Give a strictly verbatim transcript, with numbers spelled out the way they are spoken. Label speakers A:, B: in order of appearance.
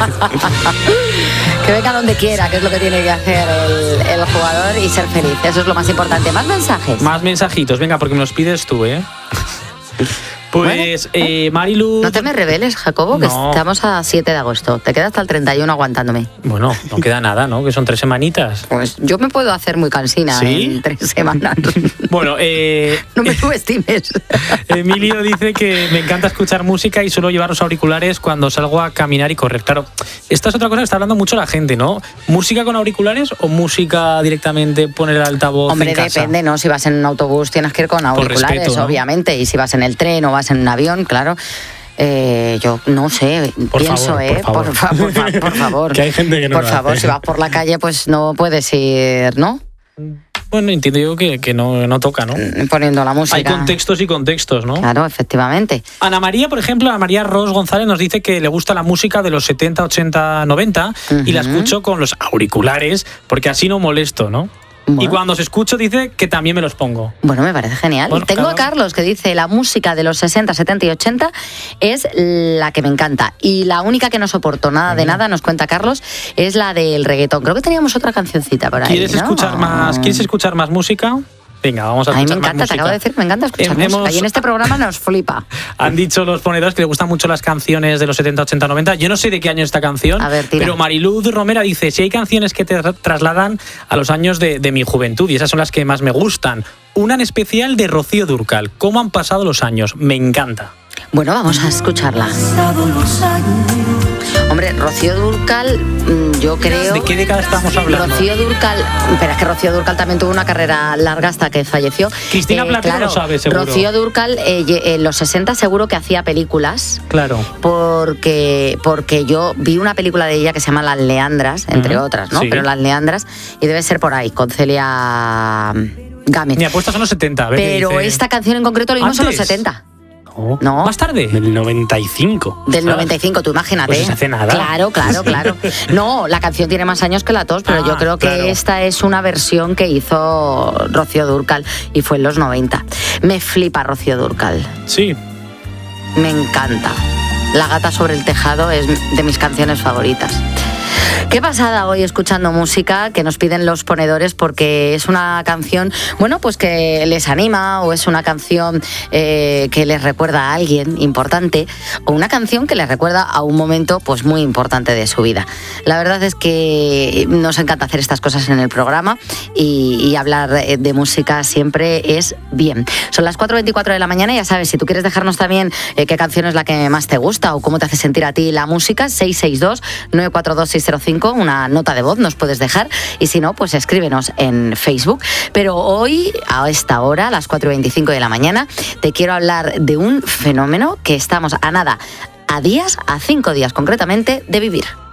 A: Que venga donde quiera, que es lo que tiene que hacer el, el jugador y ser feliz. Eso es lo más importante. ¿Más mensajes?
B: Más mensajitos, venga, porque me los pides tú, ¿eh? Pues, bueno, eh, Marilu...
A: No te me reveles, Jacobo, que no. Estamos a siete de agosto. Te queda hasta el treinta y uno aguantándome.
B: Bueno, no queda nada, ¿no? Que son tres semanitas.
A: Pues yo me puedo hacer muy cansina, ¿sí? En tres semanas.
B: Bueno, eh...
A: No me subestimes.
B: Emilio dice que me encanta escuchar música y suelo llevar los auriculares cuando salgo a caminar y correr. Claro, esta es otra cosa que está hablando mucho la gente, ¿no? ¿Música con auriculares o música directamente poner el altavoz?
A: Hombre,
B: en casa?
A: Depende, ¿no? Si vas en un autobús tienes que ir con auriculares, respeto, ¿no? Obviamente. Y si vas en el tren o vas en un avión, claro. Eh, yo no sé,
B: por
A: pienso,
B: favor,
A: ¿eh?
B: Por favor,
A: por, fa- por, fa- por favor.
B: Que hay gente que no
A: Por
B: lo
A: favor,
B: hace.
A: Si vas por la calle, pues no puedes ir, ¿no?
B: Bueno, entiendo yo que, que no, no toca, ¿no?
A: Poniendo la música.
B: Hay contextos y contextos, ¿no?
A: Claro, efectivamente.
B: Ana María, por ejemplo, Ana María Ros González nos dice que le gusta la música de los setenta, ochenta, noventa uh-huh. y la escucho con los auriculares porque así no molesto, ¿no? Bueno. Y cuando os escucho dice que también me los pongo.
A: Bueno, me parece genial. Bueno, Tengo cada... a Carlos que dice la música de los sesenta, setenta y ochenta es la que me encanta. Y la única que no soporto nada de nada, nos cuenta Carlos, es la del reggaetón. Creo que teníamos otra cancioncita por ahí,
B: ¿Quieres
A: ¿no?
B: escuchar más, ¿Quieres escuchar más música? Venga, vamos a escuchar.
A: A mí me encanta, te acabo de decir, me encanta escuchar Hemos... música. Y en este programa nos flipa.
B: Han dicho los ponedores que le gustan mucho las canciones de los setenta, ochenta, noventa. Yo no sé de qué año es esta canción,
A: a ver,
B: pero Mariluz Romera dice, si hay canciones que te trasladan a los años de, de mi juventud, y esas son las que más me gustan. Una en especial de Rocío Dúrcal. ¿Cómo han pasado los años? Me encanta.
A: Bueno, vamos a escucharla. Hombre, Rocío Dúrcal, yo creo...
B: ¿De qué década estamos hablando?
A: Rocío Dúrcal, pero es que Rocío Dúrcal también tuvo una carrera larga hasta que falleció.
B: Cristina eh, Platero claro, lo sabe, seguro.
A: Rocío Dúrcal eh, en los sesenta seguro que hacía películas.
B: Claro.
A: Porque, porque yo vi una película de ella que se llama Las Leandras, entre uh-huh. otras, ¿no?
B: Sí.
A: Pero Las Leandras, y debe ser por ahí, con Celia Gámez.
B: Mi apuesta son los setenta. A ver,
A: pero
B: dice...
A: esta canción en concreto lo vimos en los setenta.
B: No. no. ¿Más tarde? Del noventa y cinco.
A: Del noventa y cinco, tú imagínate.
B: Pues no hace nada.
A: Claro, claro, claro. No, la canción tiene más años que la tos, pero ah, yo creo que claro. esta es una versión que hizo Rocío Dúrcal y fue en los noventa. Me flipa Rocío Dúrcal.
B: Sí.
A: Me encanta. La gata sobre el tejado es de mis canciones favoritas. Qué pasada hoy escuchando música que nos piden los ponedores, porque es una canción, bueno, pues que les anima, o es una canción eh, que les recuerda a alguien importante, o una canción que les recuerda a un momento pues muy importante de su vida. La verdad es que nos encanta hacer estas cosas en el programa y, y hablar de, de música siempre es bien. Son las cuatro veinticuatro de la mañana y ya sabes, si tú quieres dejarnos también eh, qué canción es la que más te gusta o cómo te hace sentir a ti la música, seis seis dos, nueve cuatro dos, seis cero cinco, una nota de voz nos puedes dejar, y si no, pues escríbenos en Facebook. Pero hoy, a esta hora, a las cuatro y veinticinco de la mañana, te quiero hablar de un fenómeno que estamos a nada, a días, a cinco días concretamente, de vivir.